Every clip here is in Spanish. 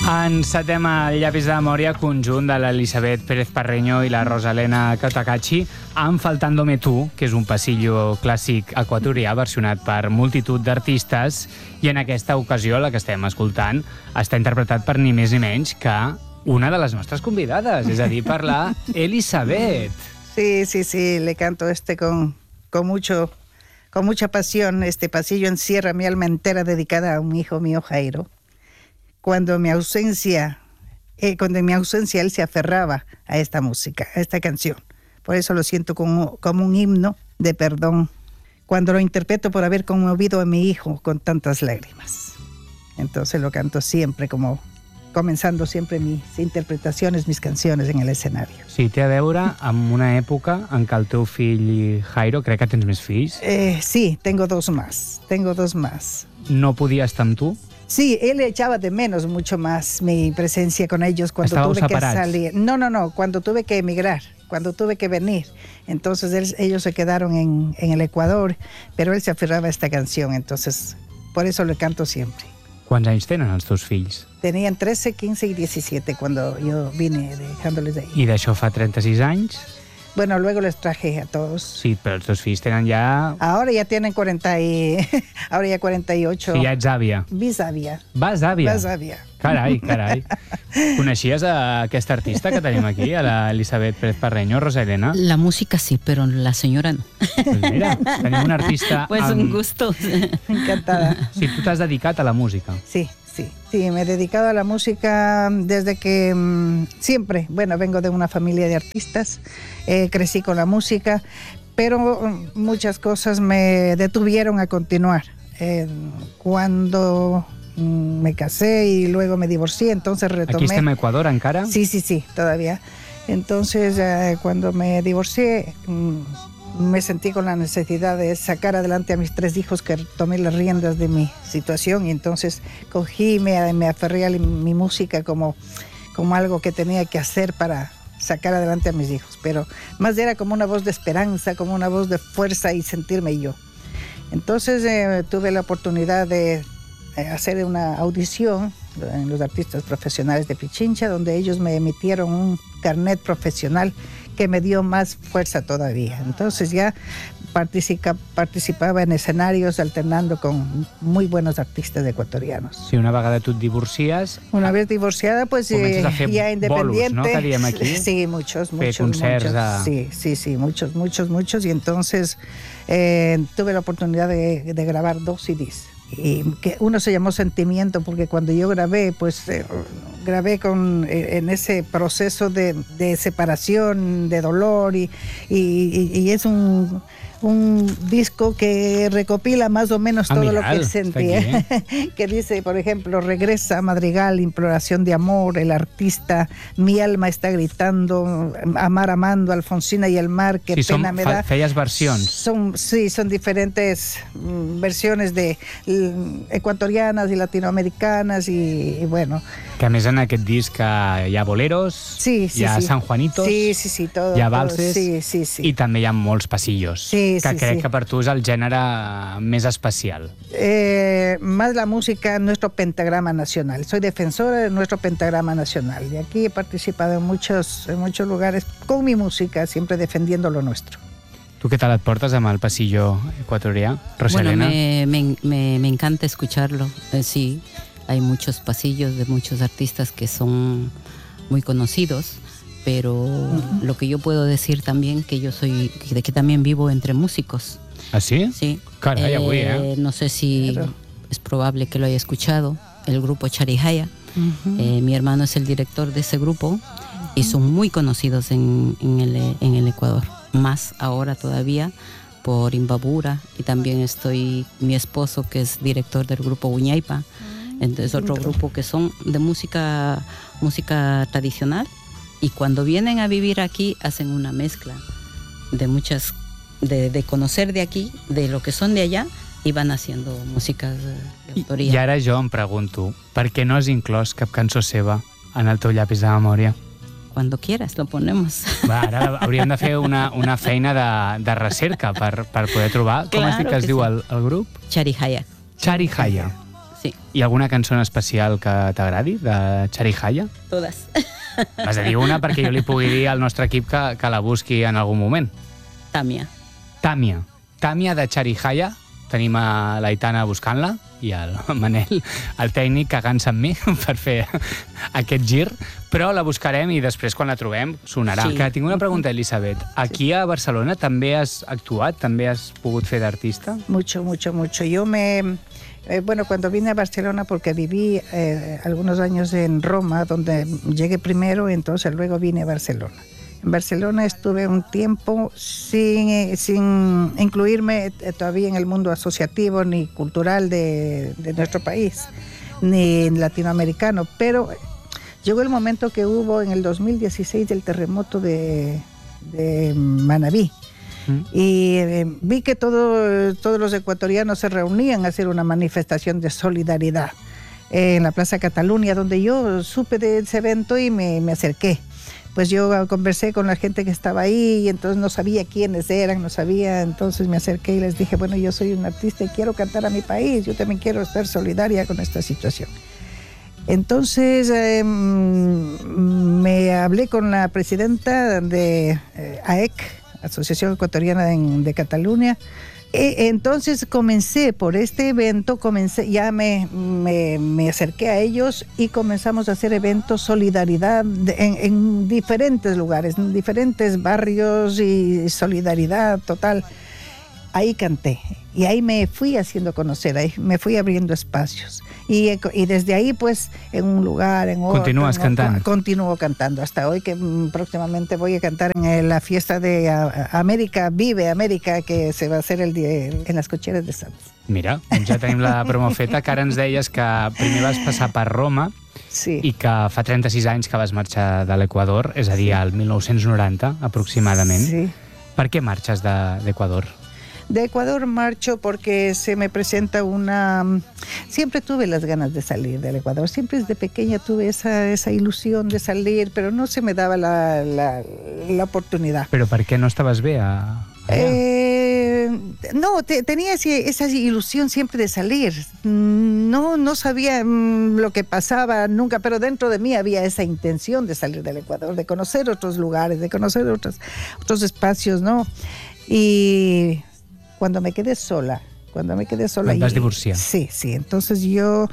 Encetem el llapis de memòria conjunt de l'Elisabet Pérez Parreño i la Rosalena Cotacachi amb Faltándome tú, que és un passillo clàssic equatorià versionat per multitud d'artistes, i en aquesta ocasió, la que estem escoltant, està interpretat per ni més ni menys que una de les nostres convidades, és a dir, per la Elisabet. Sí, le canto con mucha pasión. Este pasillo encierra mi alma entera dedicada a un hijo mío, Jairo. Cuando en mi ausencia él se aferraba a esta música, a esta canción. Por eso lo siento como un himno de perdón. Cuando lo interpreto por haber conmovido a mi hijo con tantas lágrimas. Entonces lo canto siempre comenzando siempre mis interpretaciones, mis canciones en el escenario. Sí, té a veure amb una època en què el teu fill Jairo, crec que tens més fills. Sí, tengo dos más. No podia estar amb tu? Sí, él echaba de menos mucho más mi presencia con ellos cuando tuve separats? que salir. No, cuando tuve que emigrar, cuando tuve que venir. Entonces ellos se quedaron en el Ecuador, pero él se aferraba a esta canción, entonces por eso le canto siempre. Quants anys tenen els teus fills? Tenían 13, 15 y 17 cuando yo vine dejándoles de ahí. I d'això fa 36 anys? Bueno, luego les traje a todos. Sí, però els teus fills tenen ja... Ahora ya tienen 48. Sí, ja ets àvia. Bisàvia. Vas àvia? Vas àvia. Carai. Coneixies a aquesta artista que tenim aquí, a la Elisabet Pérez Parreño, Rosalena? La música sí, pero la señora no. Pues mira, tenim una artista... Pues un gusto. Encantada. Sí, tu t'has dedicat a la música. Sí, me he dedicado a la música desde que siempre, vengo de una familia de artistas, crecí con la música, pero muchas cosas me detuvieron a continuar. Cuando me casé y luego me divorcié, entonces retomé... Aquí estem a Ecuador encara? Sí, todavía. Entonces, cuando me divorcié, me sentí con la necesidad de sacar adelante a mis 3 hijos, que tomé las riendas de mi situación, y entonces cogí, me aferré a mi música como algo que tenía que hacer para sacar adelante a mis hijos, pero más era como una voz de esperanza, como una voz de fuerza y sentirme yo. Entonces tuve la oportunidad de hacer una audición en los artistas profesionales de Pichincha, donde ellos me emitieron un carnet profesional que me dio más fuerza todavía. Entonces ya participaba en escenarios alternando con muy buenos artistas ecuatorianos. Sí, una vegada tu et divorcies... Una vez divorciada, pues ya independiente. Bolos, no? Que diem aquí. Sí, muchos. Concerts. Sí, muchos. Y entonces tuve la oportunidad de grabar 2 CDs. Y que uno se llamó Sentimiento, porque cuando yo grabé, grabé en ese proceso de separación, de dolor, y es un disco que recopila más o menos todo lo que sentía. Que dice, por ejemplo, regresa Madrigal, imploración de amor, el artista, mi alma está gritando, amar amando, Alfonsina y el mar, qué pena me da. Feies versions. Son diferentes versiones de ecuatorianas y latinoamericanas, y bueno. Que a més en aquest disc hi ha boleros, hi ha San Juanitos, todo, hi ha valses, sí. I també hi ha molts passillos, crec que per tu és el gènere més especial. Más la música, nuestro pentagrama nacional. Soy defensora de nuestro pentagrama nacional. Y aquí he participado en muchos lugares con mi música, siempre defendiendo lo nuestro. ¿Tú qué tal et portes amb el pasillo ecuatorià, Rosalena? Bueno, me encanta escucharlo, sí. Hay muchos pasillos de muchos artistas que son muy conocidos, pero lo que yo puedo decir también, que también vivo entre músicos. ¿Ah, sí? Sí. Caray, avui, no sé si es probable que lo haya escuchado, el grupo Charihaya. Mi hermano es el director de ese grupo y son muy conocidos en el Ecuador. Más ahora todavía por Imbabura, y también mi esposo, que es director del grupo Uñaipa. Entonces otro grupo que son de música tradicional, y cuando vienen a vivir aquí hacen una mezcla de conocer de aquí, de lo que son de allá, i van haciendo música de autoria. I ara jo em pregunto, per què no has inclòs cap cançó seva en el teu llapis de memòria? Cuando quieras lo ponemos. Va, ara hauríem de fer una feina de recerca per poder trobar. Com has dit que es diu el grup? Charihaya. Charihaya. sí. Hi ha alguna cançó en especial que t'agradi, de Charihaya? Todas. M'has de dir una perquè jo li pugui dir al nostre equip que la busqui en algun moment. Tàmia. Tàmia. Tàmia de Charihaya. Tenim a l'Aitana buscant-la i el Manel, el tècnic, cagant-se amb mi per fer aquest gir, però la buscarem i després, quan la trobem, sonarà. Sí. Que tinc una pregunta, Elisabet. Aquí a Barcelona també has actuat? També has pogut fer d'artista? Mucho, mucho, mucho. Bueno, cuando vine a Barcelona, porque viví algunos años en Roma, donde llegué primero, entonces luego vine a Barcelona. En Barcelona estuve un tiempo sin incluirme todavía en el mundo asociativo ni cultural de nuestro país, ni latinoamericano, pero llegó el momento que hubo en el 2016 el terremoto de Manabí. Y vi que todos los ecuatorianos se reunían a hacer una manifestación de solidaridad en la Plaza Cataluña, donde yo supe de ese evento y me acerqué. Pues yo conversé con la gente que estaba ahí y entonces no sabía quiénes eran, entonces me acerqué y les dije, bueno, yo soy un artista y quiero cantar a mi país, yo también quiero estar solidaria con esta situación. Entonces me hablé con la presidenta de AEC, Asociación Ecuatoriana de Cataluña. Entonces comencé por este evento, ya me acerqué a ellos y comenzamos a hacer eventos solidaridad en diferentes lugares, en diferentes barrios y solidaridad total. Ahí canté y ahí me fui haciendo conocer, ahí me fui abriendo espacios. Y desde ahí, pues, en un lugar, en otro... ¿Continúas cantando? Continúo cantando hasta hoy, que próximamente voy a cantar en la fiesta de América, Vive América, que se va a hacer en las Cocheres de Sants. Mira, ja tenim la promo feta, que ara ens deies que primer vas passar per Roma sí. I que fa 36 anys que vas marxar de l'Equador, és a dir, al 1990 aproximadament. Sí. Per què marxes d'Equador? De Ecuador marcho porque se me presenta Siempre tuve las ganas de salir del Ecuador, siempre desde pequeña tuve esa ilusión de salir, pero no se me daba la oportunidad. ¿Pero por qué no estabas bé allá? No, tenía esa ilusión siempre de salir. No sabía lo que pasaba nunca, pero dentro de mí había esa intención de salir del Ecuador, de conocer otros lugares, de conocer otros espacios, ¿no? Y cuando me quedé sola... ¿Te vas divorciar? Sí, entonces yo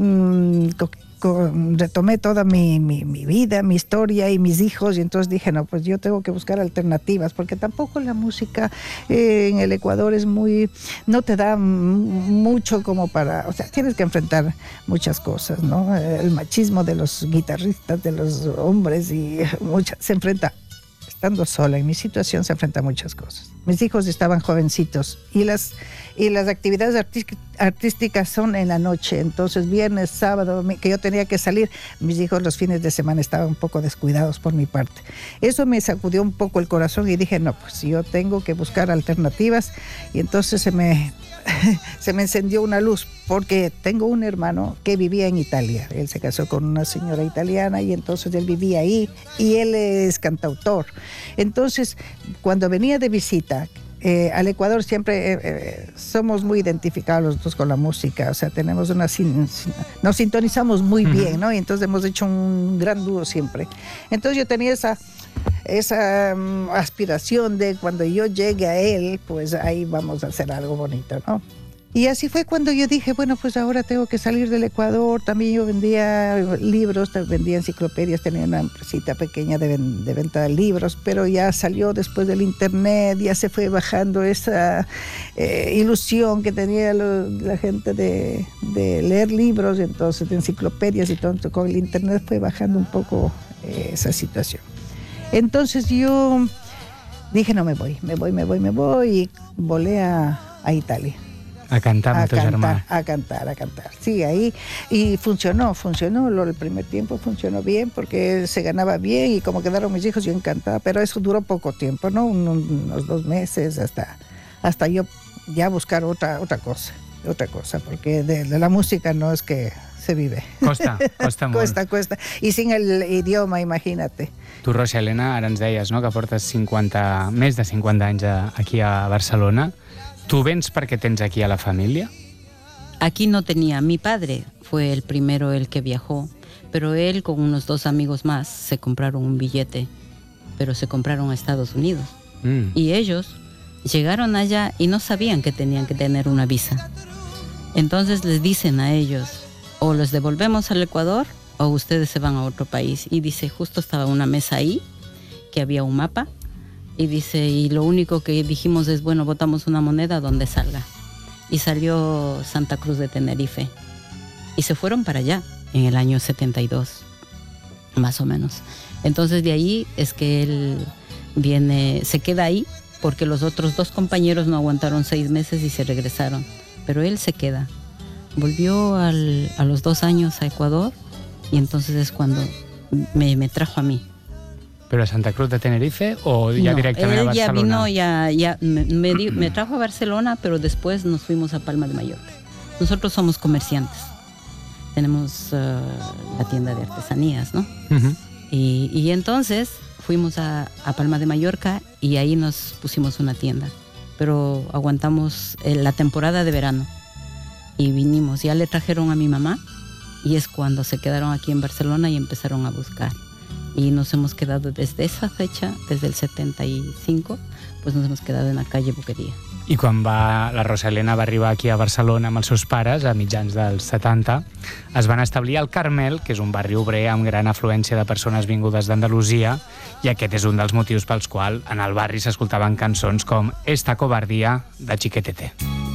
retomé toda mi vida, mi historia y mis hijos, y entonces dije, no, pues yo tengo que buscar alternativas, porque tampoco la música en el Ecuador no te da mucho como para, o sea, tienes que enfrentar muchas cosas, ¿no? El machismo de los guitarristas, de los hombres, y se enfrenta. Estando sola, en mi situación se enfrenta a muchas cosas. Mis hijos estaban jovencitos y las actividades artísticas son en la noche, entonces viernes, sábado, que yo tenía que salir, mis hijos los fines de semana estaban un poco descuidados por mi parte. Eso me sacudió un poco el corazón y dije, no, pues yo tengo que buscar alternativas, y entonces se me encendió una luz, porque tengo un hermano que vivía en Italia. Él se casó con una señora italiana y entonces él vivía ahí y él es cantautor. Entonces, cuando venía de visita al Ecuador, siempre somos muy identificados los dos con la música, o sea, tenemos nos sintonizamos muy bien, ¿no? Y entonces hemos hecho un gran dúo siempre. Entonces yo tenía esa aspiración de cuando yo llegue a él, pues ahí vamos a hacer algo bonito, ¿no? Y así fue cuando yo dije, bueno, pues ahora tengo que salir del Ecuador. También yo vendía libros, vendía enciclopedias, tenía una empresita pequeña de venta de libros, pero ya salió después del internet, ya se fue bajando esa ilusión que tenía la gente de leer libros, entonces de enciclopedias y todo. Con el internet fue bajando un poco esa situación. Entonces yo dije, no, me voy, y volé a Italia. A cantar amb tu germà. A cantar. Sí, ahí. Y funcionó. El primer tiempo funcionó bien, porque se ganaba bien, y como quedaron mis hijos, yo encantada. Pero eso duró poco tiempo, ¿no? Unos 2 meses hasta yo ya buscar otra cosa, porque de la música no es que se vive. Costa molt. Cuesta. I sin el idioma, imagínate. Tu, Rosa Elena, ara ens deies, no?, que portes més de 50 anys aquí a Barcelona. Tu vens perquè tens aquí a la família? aquí no tenía. Mi padre fue el primero el que viajó, pero él con unos 2 amigos más se compraron un billete, pero se compraron a Estados Unidos. Y ellos llegaron allá y no sabían que tenían que tener una visa. Entonces les dicen a ellos, o los devolvemos al Ecuador o ustedes se van a otro país. Y dice, justo estaba una mesa ahí, que había un mapa, y dice, y lo único que dijimos es, bueno, botamos una moneda donde salga. Y salió Santa Cruz de Tenerife. Y se fueron para allá en el año 72, más o menos. Entonces de ahí es que él se queda ahí, porque los otros 2 compañeros no aguantaron 6 meses y se regresaron. Pero él se queda. Volvió a los 2 años a Ecuador y entonces es cuando me trajo a mí. ¿Pero a Santa Cruz de Tenerife o ya no, directamente a Barcelona? Ya vino, me trajo a Barcelona, pero después nos fuimos a Palma de Mallorca. Nosotros somos comerciantes. Tenemos la tienda de artesanías, ¿no? Uh-huh. Y entonces fuimos a Palma de Mallorca y ahí nos pusimos una tienda. Pero aguantamos la temporada de verano y vinimos. Ya le trajeron a mi mamá y es cuando se quedaron aquí en Barcelona y empezaron a buscar. Y nos hemos quedado desde esa fecha, desde el 75, pues nos hemos quedado en la calle Boqueria. I quan la Rosalena va arribar aquí a Barcelona amb els seus pares, a mitjans dels 70, es van establir al Carmel, que és un barri obrer amb gran afluència de persones vingudes d'Andalusia, i aquest és un dels motius pels quals en el barri s'escoltaven cançons com Esta covardia de Chiquetete.